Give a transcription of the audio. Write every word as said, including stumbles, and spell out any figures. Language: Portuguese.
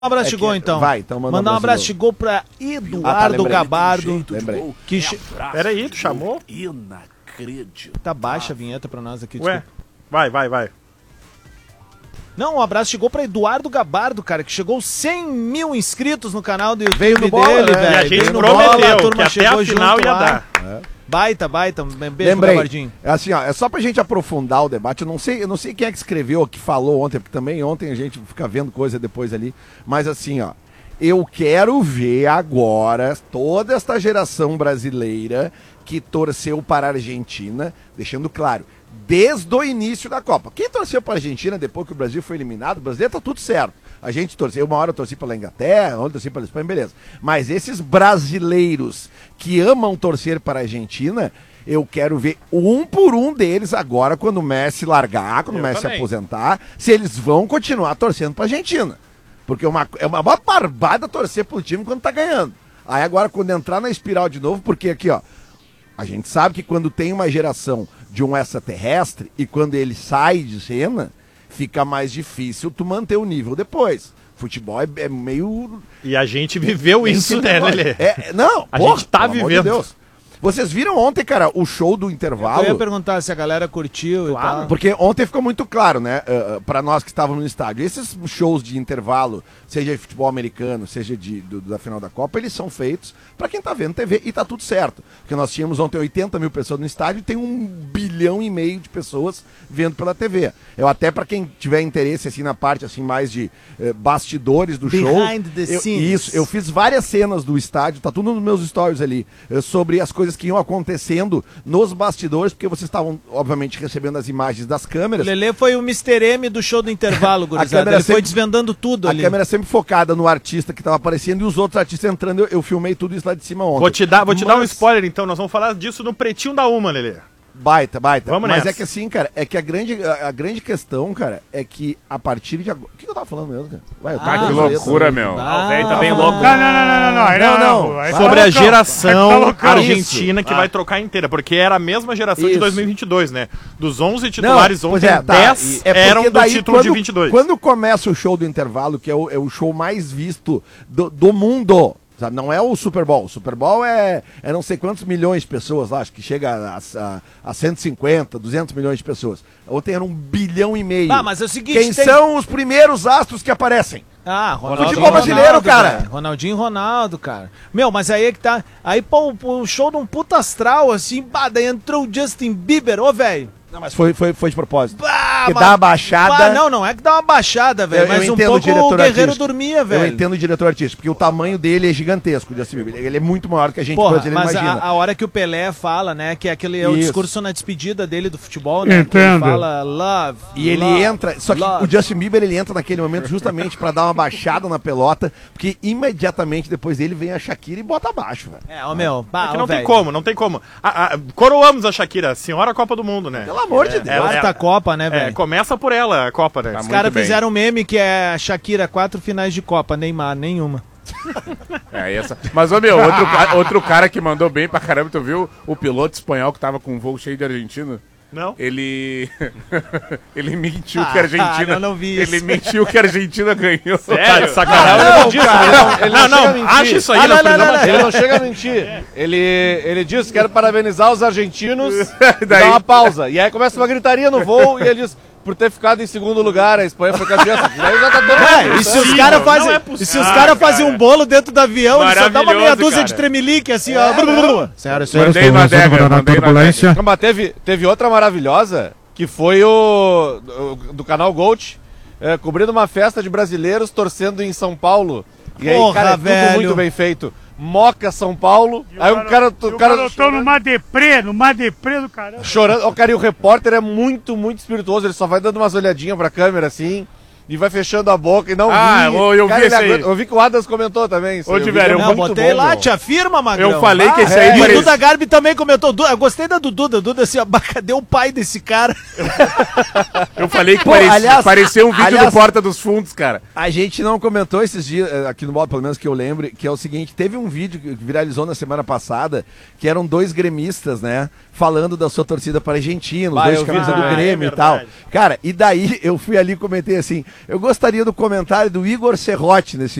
Um abraço é de gol, então. Vai, então manda Mandar um abraço de de gol pra Eduardo ah, tá, lembrei. Gabardo. Lembrei. Que che... Peraí, tu chamou? Inacreditável. Tá baixa a vinheta pra nós aqui, Ué, desculpa. vai, vai, vai. Não, um abraço chegou pra Eduardo Gabardo, cara, que chegou cem mil inscritos no canal do YouTube Veio no Bola, dele, né? velho. E a gente Veio no prometeu Bola, a que turma até chegou a final junto ia lá. dar. É. Baita, baita. Um beijo, Lembrei. Gabardinho. É assim, ó, é só pra gente aprofundar o debate. Eu não sei, eu não sei quem é que escreveu ou que falou ontem, porque também ontem a gente fica vendo coisa depois ali. Mas assim, ó, eu quero ver agora toda esta geração brasileira que torceu para a Argentina, deixando claro, desde o início da Copa. Quem torceu para a Argentina depois que o Brasil foi eliminado, o brasileiro tá tudo certo. A gente torceu, uma hora eu torci pela Inglaterra, outra eu torci pela Espanha, beleza. Mas esses brasileiros que amam torcer para a Argentina, eu quero ver um por um deles agora, quando o Messi largar, quando Eu o Messi também. aposentar, se eles vão continuar torcendo para a Argentina. Porque é uma, é uma barbada torcer pro time quando tá ganhando. Aí agora, quando entrar na espiral de novo, porque aqui, ó, a gente sabe que quando tem uma geração de um extraterrestre e quando ele sai de cena, fica mais difícil tu manter o nível depois. Futebol é, é meio... E a gente viveu isso, né, Lelê? É, não, A porra, gente tá pelo amor de vivendo. Deus. Vocês viram ontem, cara, o show do intervalo? Eu ia perguntar se a galera curtiu e tal. Porque ontem ficou muito claro, né, uh, para nós que estávamos no estádio, esses shows de intervalo, seja de futebol americano, seja de, do, da final da Copa, eles são feitos para quem tá vendo T V e tá tudo certo. Porque nós tínhamos ontem oitenta mil pessoas no estádio e tem um bilhão e meio de pessoas vendo pela T V. Eu até, para quem tiver interesse assim na parte assim mais de uh, bastidores do Behind show, the eu, scenes. isso, eu fiz várias cenas do estádio, tá tudo nos meus stories ali, uh, sobre as coisas que iam acontecendo nos bastidores, porque vocês estavam, obviamente, recebendo as imagens das câmeras. Lelê foi o mister M do show do intervalo, gurizada. câmera Ele foi sempre- desvendando tudo A ali. câmera sempre focada no artista que estava aparecendo e os outros artistas entrando. Eu, eu filmei tudo isso lá de cima ontem. Vou te dar, vou te dar um Mas- spoiler, então. Nós vamos falar disso no Pretinho da Uma, Lelê. Baita, baita. Vamos Mas nessa. é que assim, cara, é que a grande, a, a grande questão, cara, é que a partir de agora... O que eu tava falando mesmo, cara? Vai, eu tô Ah, com que cabeça, loucura, né? meu. Ah, o velho tá bem louco. Não, não, não, não, não, não. Aí Não, não. Aí tá Sobre a loucão. geração Aí tá loucão. argentina que Isso. vai trocar inteira, porque era a mesma geração de Isso. dois mil e vinte e dois, né? Dos onze titulares, Não, pois ontem é, tá. dez E- é porque eram do daí, título quando, de vinte e dois. Quando começa o show do intervalo, que é o, é o show mais visto do, do mundo, sabe? Não é o Super Bowl. O Super Bowl é, é não sei quantos milhões de pessoas lá, acho que chega a, a, a cento e cinquenta, duzentos milhões de pessoas. Ontem era um bilhão e meio. Ah, mas é o seguinte, Quem tem- são os primeiros astros que aparecem? Ah, Ronaldinho, Futebol brasileiro, Ronaldo, cara. velho. Ronaldinho e Ronaldo, cara. Meu, mas aí é que tá. Aí, pô, o show de um puta astral, assim, bah, daí entrou o Justin Bieber, ô, velho. Não, mas foi, foi, foi de propósito. Bah, Que mas- dá uma baixada. Bah, não, não é que dá uma baixada, velho. Eu- eu Mas um entendo o pouco o diretor Guerreiro artístico. dormia, velho. Eu entendo o diretor artístico, porque o tamanho dele é gigantesco, o Justin Bieber. Ele é muito maior que a gente Porra, brasileiro mas imagina. a, a hora que o Pelé fala, né, que aquele é o Isso. discurso na despedida dele do futebol, né, que ele Entendo. fala love, E ele love, entra, só que love. o Justin Bieber ele entra naquele momento justamente pra dar uma baixada na pelota, porque imediatamente depois dele vem a Shakira e bota abaixo, velho. É, ó, meu, bah, É que ó, não tem velho. como, não tem como. A- a- coroamos a Shakira, senhora Copa do Mundo, né? Pelo amor de Deus. ela- Quarta Copa, né, É, velho? começa por ela a Copa, né? Tá Os muito caras bem. fizeram um meme que é Shakira, quatro finais de Copa, Neymar, nenhuma. É essa. Mas, ô meu, outro, ca- outro cara que mandou bem pra caramba, tu viu o piloto espanhol que tava com um voo cheio de argentino? Não? Ele. ele mentiu Ah, que a Argentina. eu não vi isso. Ele mentiu que a Argentina ganhou. Sério? Sacanagem. Não, ele não disse, ele não, ele Não, não, chega a não, mentir. acha isso aí Ah, no não, não, programa não, não. dele. Ele não chega a mentir. Ele, ele disse, quero parabenizar os argentinos e Daí- dar uma pausa. E aí começa uma gritaria no voo e ele diz, por ter ficado em segundo lugar, a Espanha foi campeã. E aí já tá todo É, mundo, e se né? os caras não fazem é e possível. se os Ah, caras fazem cara. um bolo dentro do avião, ele só dá uma meia Maravilhoso, dúzia cara. de tremelique, assim, ó. Senhoras e Mandei no adega, mandei no adega. Não, mas teve, teve outra maravilhosa, que foi o do, do canal Gold, é, cobrindo uma festa de brasileiros torcendo em São Paulo. E aí, Porra, cara, é tudo velho. muito bem feito. Moca, São Paulo. Aí um cara, E o o cara garotão chorando, numa deprê, numa deprê do caramba. chorando. Ó, cara, e o repórter é muito, muito espirituoso. Ele só vai dando umas olhadinhas pra câmera assim. E vai fechando a boca e não Ah, ri. eu- eu vi Cara, ele esse aí. aguenta- Eu vi que o Adas comentou também. isso Ô, aí. Eu vi Tiverio, que é eu Não, muito botei bom, lá, meu. te afirma, Magrão. Eu falei que esse Ah, aí é. E o parecia- Duda Garbi também comentou. Du- Eu gostei da do Duda. Duda assim, ó, bah, cadê o pai desse cara? Eu falei que Pô, parecia, aliás- parecia um vídeo aliás- do Porta dos Fundos, cara. A gente não comentou esses dias, eh, aqui no modo, pelo menos que eu lembre, que é o seguinte, teve um vídeo que viralizou na semana passada, que eram dois gremistas, né, falando da sua torcida para a Argentina, os Ah, dois eu vi camisas também. do Grêmio É e tal. verdade. Cara, e daí eu fui ali e comentei assim, Eu gostaria do comentário do Igor Serrote nesse